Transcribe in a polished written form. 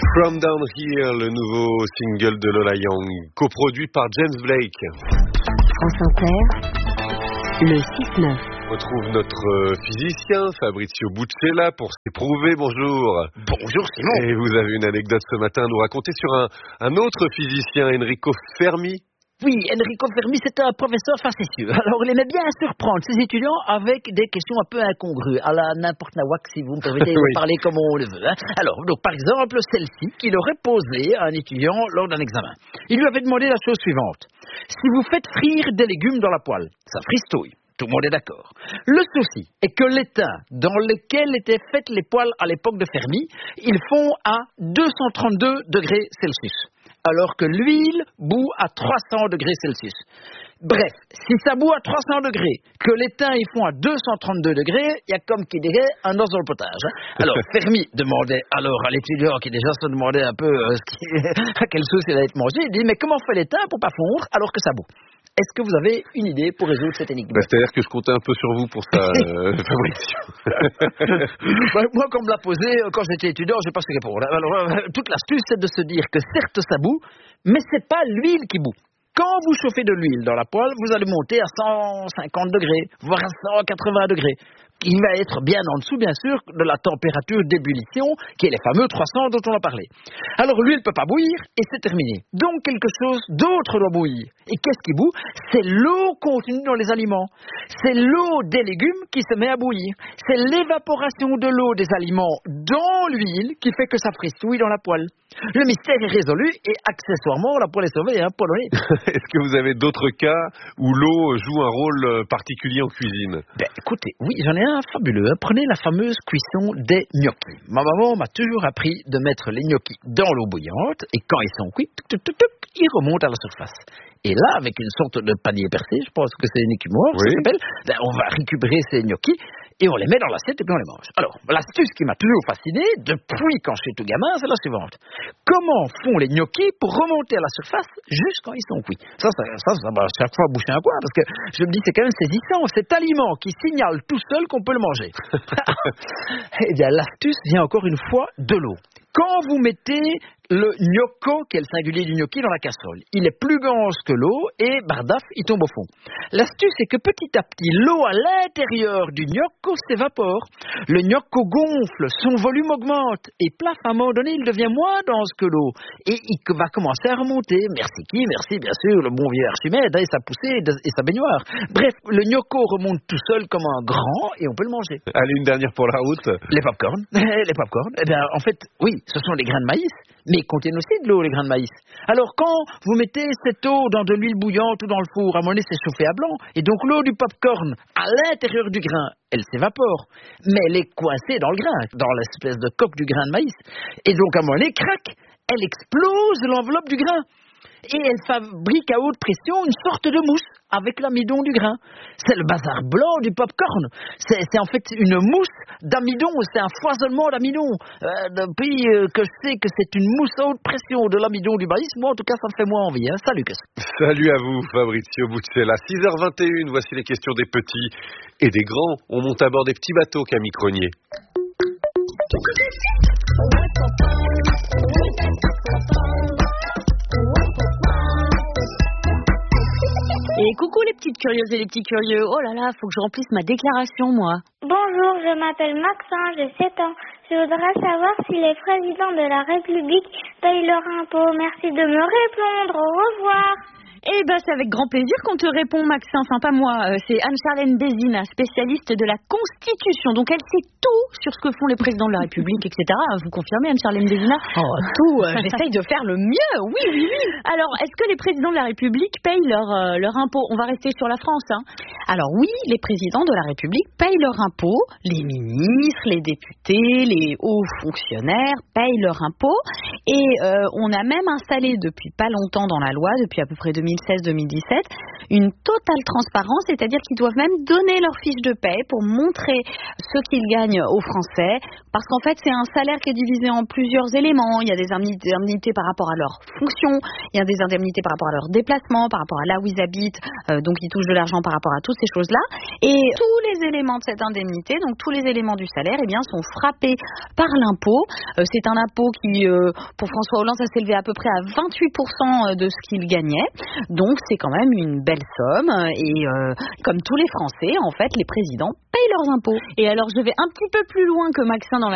From Down Here, le nouveau single de Lola Young, coproduit par James Blake. France Inter, le 6-9. On retrouve notre physicien Fabrizio Buccella pour s'éprouver. Bonjour. Bonjour Simon. Et vous avez une anecdote ce matin à nous raconter sur un autre physicien, Enrico Fermi. Oui, Enrico Fermi, c'est un professeur facétieux. Alors, il aimait bien surprendre ses étudiants avec des questions un peu incongrues, à la n'importe nawak, si vous me permettez de parler comme on le veut. Alors, donc, par exemple, celle-ci qu'il aurait posée à un étudiant lors d'un examen. Il lui avait demandé la chose suivante. Si vous faites frire des légumes dans la poêle, ça fristouille. Tout le monde est d'accord. Le souci est que l'étain dans lequel étaient faites les poêles à l'époque de Fermi, ils font à 232 degrés Celsius. Alors que l'huile bout à 300 degrés Celsius. Bref, si ça bout à 300 degrés, que l'étain ils font à 232 degrés, il y a comme qui dirait un os dans le potage. Alors, Fermi demandait alors à l'étudiant qui déjà se demandait un peu à quelle sauce il allait être mangé, il dit, mais comment fait l'étain pour pas fondre alors que ça bout? Est-ce que vous avez une idée pour résoudre cette énigme? C'est-à-dire que je comptais un peu sur vous pour ça, Fabrizio. Moi, quand on me l'a posé, quand j'étais étudiant, je n'ai pas su répondre. Alors, toute l'astuce, c'est de se dire que certes, ça bout, mais c'est pas l'huile qui bout. Quand vous chauffez de l'huile dans la poêle, vous allez monter à 150 degrés, voire à 180 degrés. Il va être bien en dessous, bien sûr, de la température d'ébullition, qui est les fameux 300 dont on a parlé. Alors l'huile ne peut pas bouillir, et c'est terminé. Donc quelque chose d'autre doit bouillir. Et qu'est-ce qui bout? C'est l'eau contenue dans les aliments. C'est l'eau des légumes qui se met à bouillir. C'est l'évaporation de l'eau des aliments dans l'huile qui fait que ça fristouille dans la poêle. Le mystère est résolu, et accessoirement, la poêle est sauvée, polonais. Est-ce que vous avez d'autres cas où l'eau joue un rôle particulier en cuisine? Écoutez, oui, j'en ai un fabuleux. Prenez la fameuse cuisson des gnocchis. Ma maman m'a toujours appris de mettre les gnocchis dans l'eau bouillante et quand ils sont cuits, ils remontent à la surface. Et là, avec une sorte de panier percé, je pense que c'est une écumoire, ça s'appelle, on va récupérer ces gnocchis et on les met dans l'assiette et puis on les mange. Alors, l'astuce qui m'a toujours fasciné, depuis quand je suis tout gamin, c'est la suivante. Comment font les gnocchis pour remonter à la surface juste quand ils sont cuits? Ça va à chaque fois boucher un coin parce que je me dis c'est quand même saisissant, cet aliment qui signale tout seul qu'on peut le manger. Eh bien, l'astuce vient encore une fois de l'eau. Quand vous mettez le gnocco, qui est le singulier du gnocchi, dans la casserole, il est plus dense que l'eau et bardaf, il tombe au fond. L'astuce est que petit à petit, l'eau à l'intérieur du gnocco s'évapore. Le gnocco gonfle, son volume augmente et plaf, à un moment donné, il devient moins dense que l'eau. Et il va commencer à remonter. Merci qui? Merci bien sûr le bon vieux Archimède et sa poussée et sa baignoire. Bref, le gnocco remonte tout seul comme un grand et on peut le manger. Allez, une dernière pour la route. Les pop-corn. Les pop-corn. Eh bien, en fait, oui, ce sont des grains de maïs, mais ils contiennent aussi de l'eau, les grains de maïs. Alors, quand vous mettez cette eau dans de l'huile bouillante ou dans le four, à un moment donné, c'est chauffé à blanc. Et donc, l'eau du pop-corn, à l'intérieur du grain, elle s'évapore. Mais elle est coincée dans le grain, dans l'espèce de coque du grain de maïs. Et donc, à un moment donné, crac, elle explose l'enveloppe du grain. Et elle fabrique à haute pression une sorte de mousse avec l'amidon du grain. C'est le bazar blanc du pop-corn. C'est en fait une mousse d'amidon, c'est un foisonnement d'amidon. Depuis que je sais que c'est une mousse à haute pression de l'amidon du maïs, moi en tout cas ça me fait moins envie. Salut Gus. Salut à vous Fabrizio Buccella. 6h21, voici les questions des petits et des grands. On monte à bord des petits bateaux, Camille Cronier. Et coucou les petites curieuses et les petits curieux. Oh là là, faut que je remplisse ma déclaration, moi. Bonjour, je m'appelle Maxence, j'ai 7 ans. Je voudrais savoir si les présidents de la République payent leur impôt. Merci de me répondre. Au revoir. Eh ben, c'est avec grand plaisir qu'on te répond, Maxence. Enfin, pas moi. C'est Anne-Charlène Bézina, spécialiste de la Constitution. Donc, elle sait tout sur ce que font les présidents de la République, etc. Vous confirmez, Anne-Charlène Bézina? Oh, tout. J'essaye de faire le mieux. Oui. Alors, est-ce que les présidents de la République payent leur impôt? On va rester sur la France, hein. Alors oui, les présidents de la République payent leur impôt. Les ministres, les députés, les hauts fonctionnaires payent leur impôt. Et on a même installé depuis pas longtemps dans la loi, depuis à peu près 2016-2017, une totale transparence, c'est-à-dire qu'ils doivent même donner leur fiche de paie pour montrer ce qu'ils gagnent aux Français, parce qu'en fait c'est un salaire qui est divisé en plusieurs éléments. Il y a des indemnités par rapport à leur fonction, il y a des indemnités par rapport à leur déplacement, par rapport à là où ils habitent, donc ils touchent de l'argent par rapport à toutes ces choses-là, et tous les éléments de cette indemnité, donc tous les éléments du salaire, eh bien, sont frappés par l'impôt. C'est un impôt qui pour François Hollande, ça s'élevait à peu près à 28% de ce qu'il gagnait. Donc c'est quand même une belle somme. Et comme tous les Français, en fait, les présidents payent leurs impôts. Et alors je vais un petit peu plus loin que Maxin dans